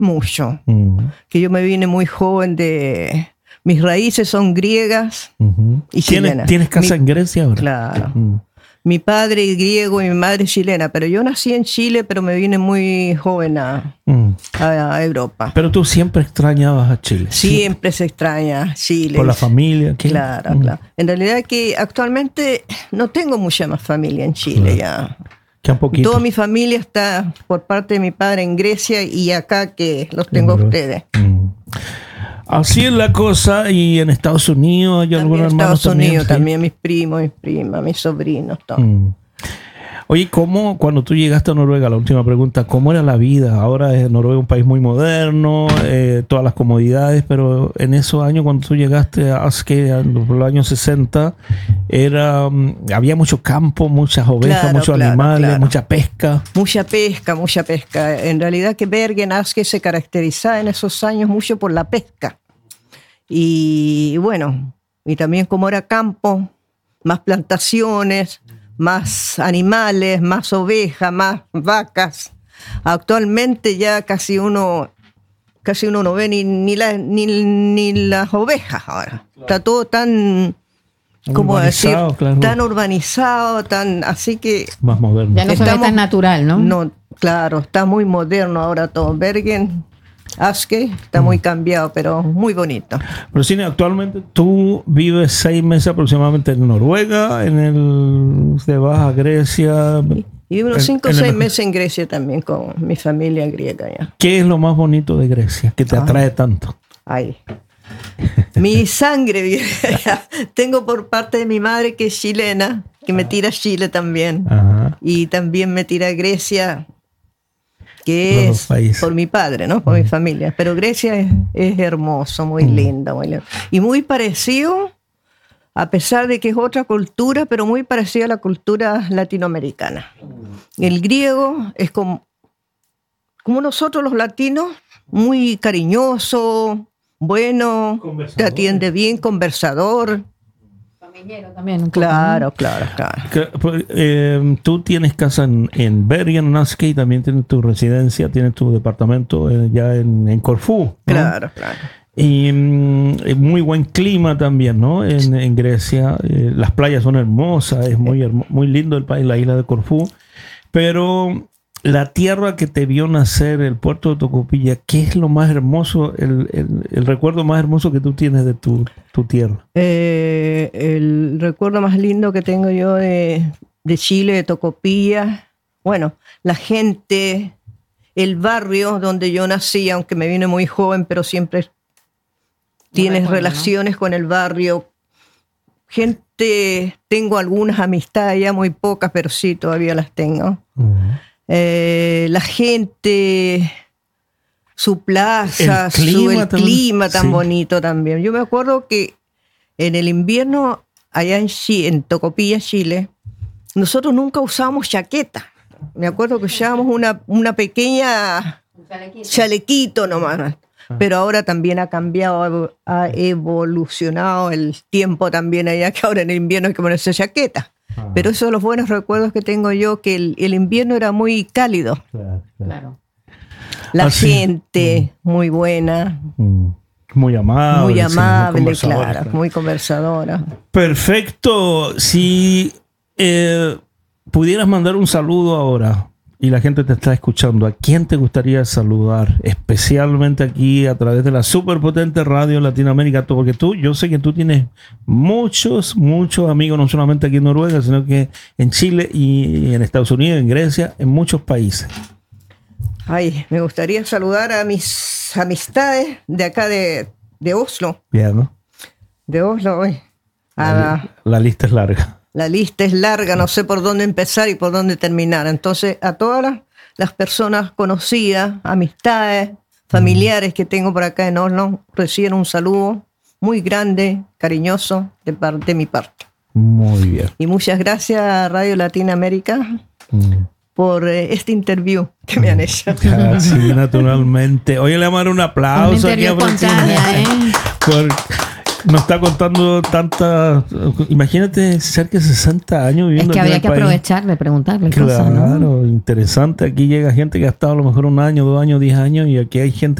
mucho. Que yo me vine muy joven mis raíces son griegas y chilenas. ¿Tienes casa en Grecia ahora? Claro. Mi padre es griego y mi madre es chilena, pero yo nací en Chile, pero me vine muy joven a Europa. Pero tú siempre extrañabas a Chile. Siempre se extraña Chile. ¿Por la familia? ¿Qué? Claro, claro. En realidad que actualmente no tengo mucha más familia en Chile ya. ¿Qué un poquito? Toda mi familia está por parte de mi padre en Grecia y acá que los tengo a ustedes. Así es la cosa. ¿Y en Estados Unidos hay algunos hermanos también? En Estados Unidos también, mis primos, mis primas, mis sobrinos, todo. Oye, ¿cómo, cuando tú llegaste a Noruega, la última pregunta, cómo era la vida? Ahora es Noruega un país muy moderno, todas las comodidades, pero en esos años, cuando tú llegaste a Askøy, por los años 60, había mucho campo, muchas ovejas, muchos animales, mucha pesca. Mucha pesca. En realidad que Bergen, Askøy se caracterizaba en esos años mucho por la pesca. Y bueno, y también como era campo, más plantaciones, más animales, más ovejas, más vacas. Actualmente ya casi uno no ve ni las ovejas ahora. Está todo tan, ¿cómo decir? Claro. Tan urbanizado, así que... Más moderno. Ya no se ve tan natural, ¿no? No, claro, está muy moderno ahora todo. Bergen, Askøy, está muy cambiado, pero muy bonito. Pero Cine, actualmente tú vives 6 meses aproximadamente en Noruega, te vas a Grecia. Y vivo unos 5 o 6 meses en Grecia también con mi familia griega ya. ¿Qué es lo más bonito de Grecia que te atrae tanto? Ay, mi sangre. Tengo por parte de mi madre que es chilena, que me tira a Chile también. Y también me tira a Grecia, que es por mi padre, ¿no? Por mi familia. Pero Grecia es hermoso, muy lindo, muy lindo. Y muy parecido, a pesar de que es otra cultura, pero muy parecido a la cultura latinoamericana. El griego es como nosotros los latinos, muy cariñoso, bueno, te atiende bien, conversador. También, claro. Tú tienes casa en Bergen, en Askøy, también tienes tu residencia, tienes tu departamento ya en Corfú, ¿no? Claro. Y muy buen clima también, ¿no? En Grecia. Las playas son hermosas, es muy lindo el país, la isla de Corfú. Pero la tierra que te vio nacer, el puerto de Tocopilla, ¿qué es lo más hermoso, el recuerdo más hermoso que tú tienes de tu tierra? El recuerdo más lindo que tengo yo de Chile, de Tocopilla, bueno, la gente, el barrio donde yo nací, aunque me vine muy joven, pero siempre tienes relaciones, ¿no?, con el barrio. Gente, tengo algunas amistades, ya muy pocas, pero sí, todavía las tengo. La gente, su plaza, el clima tan bonito también. Yo me acuerdo que en el invierno, allá en Tocopilla, Chile, nosotros nunca usábamos chaqueta. Me acuerdo que usábamos una pequeña chalequito nomás. Pero ahora también ha cambiado, ha evolucionado el tiempo también allá, que ahora en el invierno hay que ponerse chaqueta. Pero esos son los buenos recuerdos que tengo yo, que el invierno era muy cálido. Claro. La gente muy buena. Muy amable. Muy amable, claro. Muy conversadora. Perfecto. Si pudieras mandar un saludo ahora y la gente te está escuchando, ¿a quién te gustaría saludar? Especialmente aquí a través de la superpotente radio Latinoamérica, porque yo sé que tú tienes muchos amigos, no solamente aquí en Noruega, sino que en Chile y en Estados Unidos, en Grecia, en muchos países. Ay, me gustaría saludar a mis amistades de acá de Oslo. Bien, ¿no? De Oslo, hoy. La lista es larga. La lista es larga, no sé por dónde empezar y por dónde terminar. Entonces, a todas las personas conocidas, amistades, familiares que tengo por acá en Oslo, reciben un saludo muy grande, cariñoso, de mi parte. Muy bien. Y muchas gracias a Radio Latinoamérica por este interview que me han hecho. Sí, naturalmente. Oye, le vamos a dar un aplauso. Un interview espontánea, Nos está contando tantas... Imagínate cerca de 60 años viviendo aquí en el país. Es que habría que aprovechar de preguntarle cosas, ¿no? Claro, interesante. Aquí llega gente que ha estado a lo mejor 1 año, 2 años, 10 años y aquí hay gente